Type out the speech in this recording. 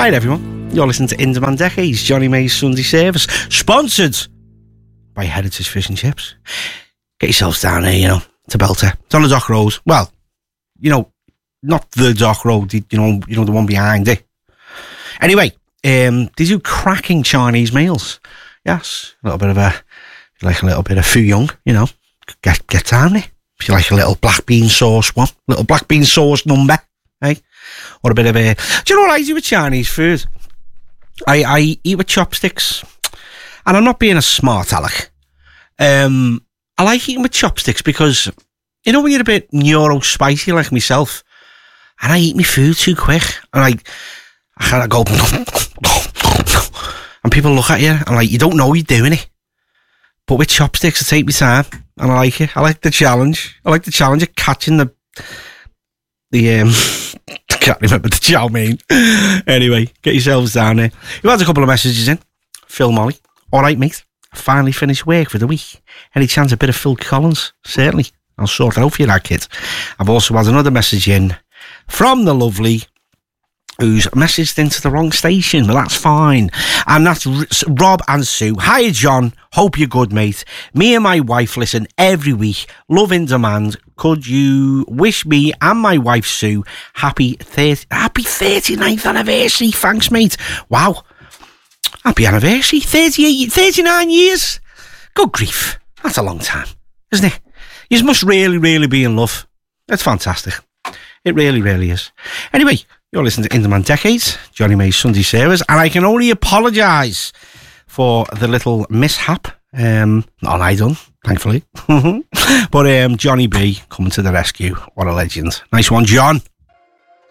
Hi everyone, you're listening to In Demand Decades, Johnny May's Sunday Service, sponsored by Heritage Fish and Chips. Get yourselves down here, to Belter. It's on the Dock Road. Well, not the Dock Road, the one behind it. Anyway, they do cracking Chinese meals. Yes, a little bit of fuyong, get down there. If you like a little black bean sauce one, little black bean sauce number, eh? Or a bit of do you know what I do with Chinese food? I eat with chopsticks. And I'm not being a smart aleck. I like eating with chopsticks because, when you're a bit neuro-spicy like myself, and I eat my food too quick, and I kind of go, and people look at you, and you don't know you're doing it. But with chopsticks, I take my time, and I like it. I like the challenge. I like the challenge of catching the I can't remember the chow mein. Anyway, get yourselves down there. You had a couple of messages in. Phil Molly. All right, mate. I finally finished work for the week. Any chance a bit of Phil Collins? Certainly. I'll sort it out for you, that kid. I've also had another message in from the lovely, who's messaged into the wrong station, but that's fine. And that's Rob and Sue. Hi, John. Hope you're good, mate. Me and my wife listen every week. Love In Demand. Could you wish me and my wife, Sue, happy 39th anniversary? Thanks, mate. Wow. Happy anniversary. 39 years. Good grief. That's a long time, isn't it? You must really, really be in love. That's fantastic. It really, really is. Anyway, you're listening to In Demand Decades, Johnny May's Sunday Service, and I can only apologise for the little mishap. Not I done, thankfully. But Johnny B coming to the rescue. What a legend. Nice one, John.